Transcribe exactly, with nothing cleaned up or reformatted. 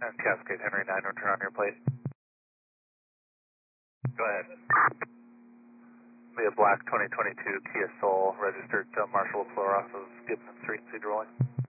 And Cascade Henry nine, return on your plate. Go ahead. Be a black twenty twenty-two Kia Soul, registered to Marshall LaFleur off of Gibson Street, Cedar Rolling.